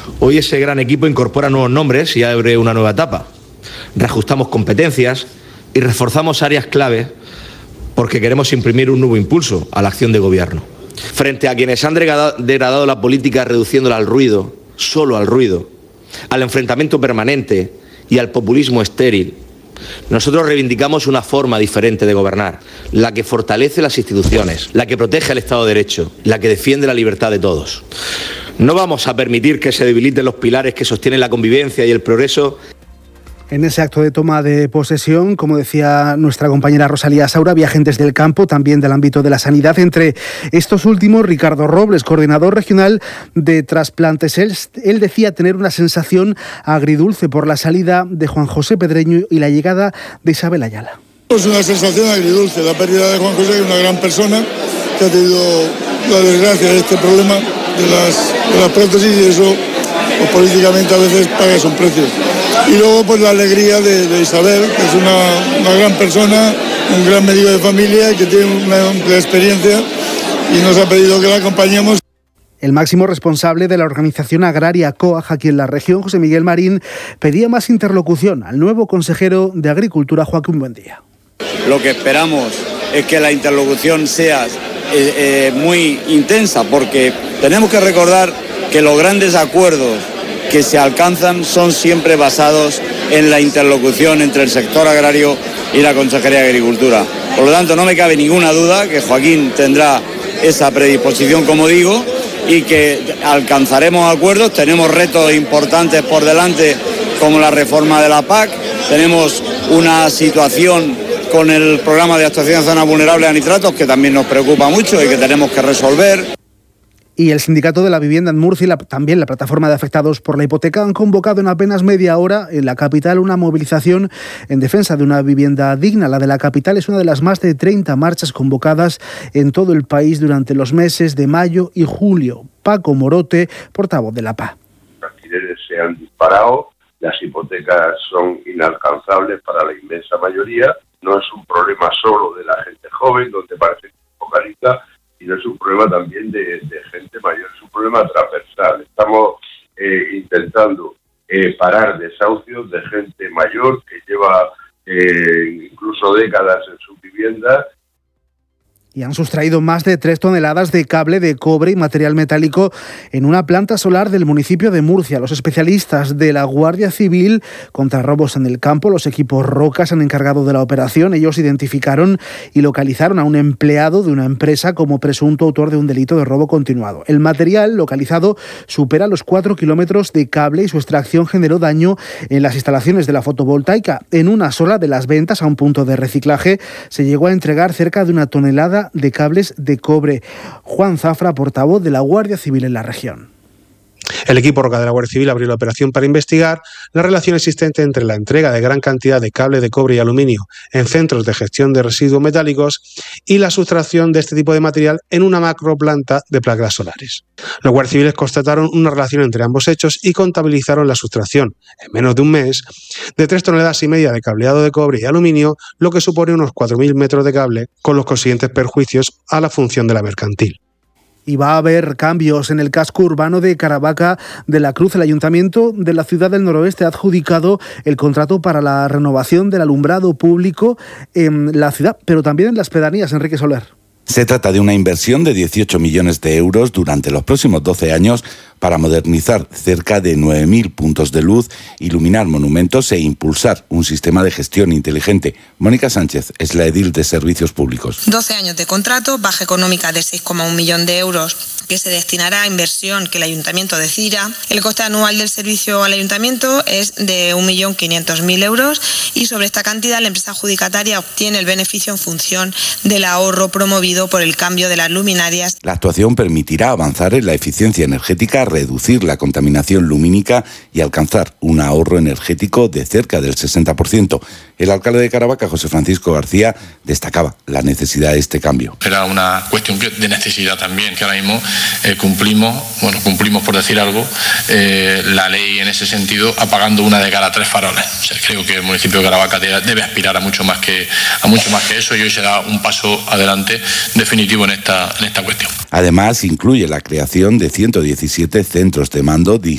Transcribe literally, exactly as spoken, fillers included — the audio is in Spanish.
Hoy ese gran equipo incorpora nuevos nombres y abre una nueva etapa. Reajustamos competencias y reforzamos áreas clave porque queremos imprimir un nuevo impulso a la acción de gobierno. Frente a quienes han degradado la política reduciéndola al ruido, solo al ruido, al enfrentamiento permanente y al populismo estéril, nosotros reivindicamos una forma diferente de gobernar, la que fortalece las instituciones, la que protege el Estado de Derecho, la que defiende la libertad de todos. No vamos a permitir que se debiliten los pilares que sostienen la convivencia y el progreso. En ese acto de toma de posesión, como decía nuestra compañera Rosalía Saura, había agentes del campo, también del ámbito de la sanidad. Entre estos últimos, Ricardo Robles, coordinador regional de trasplantes. Él, él decía tener una sensación agridulce por la salida de Juan José Pedreño y la llegada de Isabel Ayala. Es una sensación agridulce, la pérdida de Juan José, que es una gran persona, que ha tenido la desgracia de este problema de las, de las prótesis, y eso pues, políticamente a veces paga un precio. Y luego pues la alegría de, de Isabel, que es una, una gran persona, un gran médico de familia, que tiene una amplia experiencia y nos ha pedido que la acompañemos. El máximo responsable de la organización agraria COAG aquí en la región, José Miguel Marín, pedía más interlocución al nuevo consejero de Agricultura, Joaquín Buendía. Lo que esperamos es que la interlocución sea eh, eh, muy intensa, porque tenemos que recordar que los grandes acuerdos que se alcanzan son siempre basados en la interlocución entre el sector agrario y la Consejería de Agricultura. Por lo tanto, no me cabe ninguna duda que Joaquín tendrá esa predisposición, como digo, y que alcanzaremos acuerdos. Tenemos retos importantes por delante, como la reforma de la P A C, tenemos una situación con el programa de actuación en zonas vulnerables a nitratos que también nos preocupa mucho y que tenemos que resolver. Y el Sindicato de la Vivienda en Murcia y la, también la Plataforma de Afectados por la Hipoteca han convocado en apenas media hora en la capital una movilización en defensa de una vivienda digna. La de la capital es una de las más de treinta marchas convocadas en todo el país durante los meses de mayo y julio. Paco Morote, portavoz de la P A. Los alquileres se han disparado, las hipotecas son inalcanzables para la inmensa mayoría. No es un problema solo de la gente joven, donde parece que se focaliza, sino es un problema también de, de gente mayor, es un problema transversal. Estamos eh, intentando eh, parar desahucios de gente mayor que lleva eh, incluso décadas en su vivienda. Y han sustraído más de tres toneladas de cable de cobre y material metálico en una planta solar del municipio de Murcia. Los especialistas de la Guardia Civil contra robos en el campo, los equipos Roca, se han encargado de la operación. Ellos identificaron y localizaron a un empleado de una empresa como presunto autor de un delito de robo continuado. El material localizado supera los cuatro kilómetros de cable y su extracción generó daño en las instalaciones de la fotovoltaica. En una sola de las ventas a un punto de reciclaje se llegó a entregar cerca de una tonelada de cables de cobre. Juan Zafra, portavoz de la Guardia Civil en la región. El equipo Roca de la Guardia Civil abrió la operación para investigar la relación existente entre la entrega de gran cantidad de cable de cobre y aluminio en centros de gestión de residuos metálicos y la sustracción de este tipo de material en una macroplanta de placas solares. Los guardias civiles constataron una relación entre ambos hechos y contabilizaron la sustracción, en menos de un mes, de tres toneladas y media de cableado de cobre y aluminio, lo que supone unos cuatro mil metros de cable, con los consiguientes perjuicios a la función de la mercantil. Y va a haber cambios en el casco urbano de Caravaca de la Cruz. El Ayuntamiento de la ciudad del Noroeste ha adjudicado el contrato para la renovación del alumbrado público en la ciudad, pero también en las pedanías. Enrique Soler. Se trata de una inversión de dieciocho millones de euros durante los próximos doce años para modernizar cerca de nueve mil puntos de luz, iluminar monumentos e impulsar un sistema de gestión inteligente. Mónica Sánchez es la edil de Servicios Públicos. doce años de contrato, baja económica de seis coma uno millón de euros que se destinará a inversión que el Ayuntamiento decida. El coste anual del servicio al Ayuntamiento es de un millón quinientos mil euros y sobre esta cantidad la empresa adjudicataria obtiene el beneficio en función del ahorro promovido por el cambio de las luminarias. La actuación permitirá avanzar en la eficiencia energética, reducir la contaminación lumínica y alcanzar un ahorro energético de cerca del sesenta por ciento. El alcalde de Caravaca, José Francisco García, destacaba la necesidad de este cambio. Era una cuestión de necesidad también, que ahora mismo eh, cumplimos, bueno, cumplimos por decir algo, eh, la ley en ese sentido, apagando una de cada tres faroles. O sea, creo que el municipio de Caravaca debe aspirar a mucho más que a mucho más que eso, y hoy se da un paso adelante definitivo en esta, en esta cuestión. Además, incluye la creación de ciento diecisiete centros de mando